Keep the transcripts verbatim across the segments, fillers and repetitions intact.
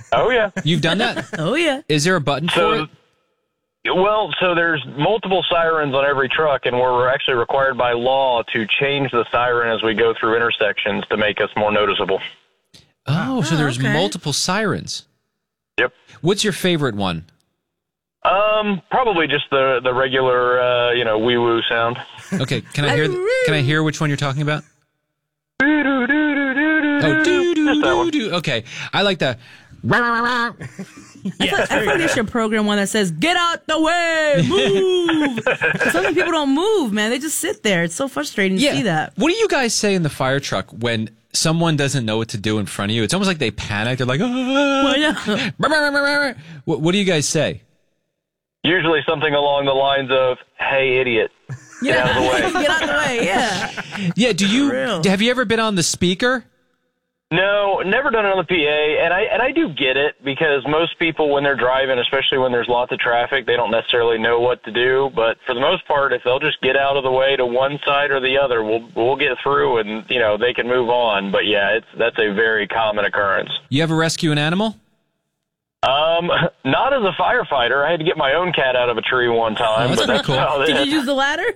Oh, yeah. You've done that? Oh, yeah. Is there a button for So, it? well, so there's multiple sirens on every truck, and we're actually required by law to change the siren as we go through intersections to make us more noticeable. Oh, so Oh, there's okay. multiple sirens. Yep. What's your favorite one? Um, probably just the the regular, uh, you know, wee woo sound. Okay, can I hear? Can I hear which one you're talking about? Oh, do do Just that do one. do. Okay, I like that. I think they should program one that says, get out the way, move. So many people don't move, man. They just sit there. It's so frustrating to see that. What do you guys say in the fire truck when someone doesn't know what to do in front of you? It's almost like they panic. They're like, ah. Well, yeah. what, what do you guys say? Usually something along the lines of, hey, idiot. Get out of the way. Get out of the way, yeah. Yeah, do you, real. have you ever been on the speaker? No, never done it on the P A, and I and I do get it because most people when they're driving, especially when there's lots of traffic, they don't necessarily know what to do. But for the most part, if they'll just get out of the way to one side or the other, we'll we'll get through, and you know they can move on. But yeah, it's that's a very common occurrence. You ever rescue an animal? Um, not as a firefighter. I had to get my own cat out of a tree one time. Oh, that's but pretty that's cool. about Did it. you use the ladder?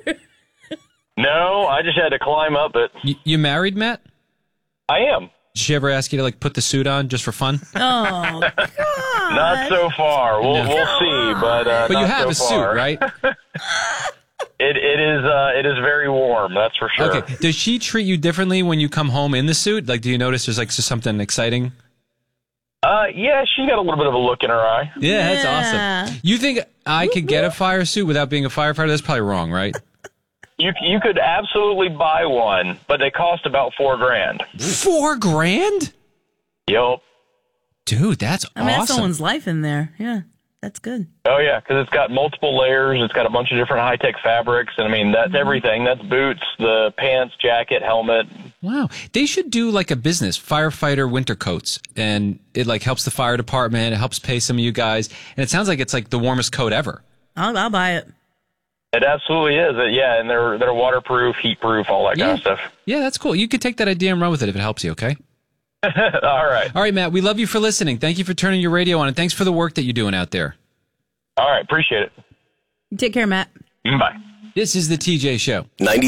No, I just had to climb up it. You, you married, Matt? I am. Did she ever ask you to like put the suit on just for fun? Oh, God. Not so far. We'll No. we'll see, but uh, But you not have so a far. suit, right? It it is uh it is very warm. That's for sure. Okay. Does she treat you differently when you come home in the suit? Like, do you notice there's like something exciting? Uh, yeah, she got a little bit of a look in her eye. Yeah, that's Yeah. awesome. You think I could get a fire suit without being a firefighter? That's probably wrong, right? You you could absolutely buy one, but they cost about four grand. Four grand? Yup. Dude, that's I mean, that's awesome. someone's life in there. Yeah, that's good. Oh yeah, because it's got multiple layers. It's got a bunch of different high tech fabrics, and I mean that's everything. That's boots, the pants, jacket, helmet. Wow. They should do like a business, firefighter winter coats. And it like helps the fire department. It helps pay some of you guys. And it sounds like it's like the warmest coat ever. I'll, I'll buy it. It absolutely is. Uh, Yeah, and they're they're waterproof, heat proof, all that Yeah. kind of stuff. Yeah, that's cool. You could take that idea and run with it if it helps you, okay? All right. All right, Matt, we love you for listening. Thank you for turning your radio on, and thanks for the work that you're doing out there. All right. Appreciate it. Take care, Matt. Bye. This is the T J Show. ninety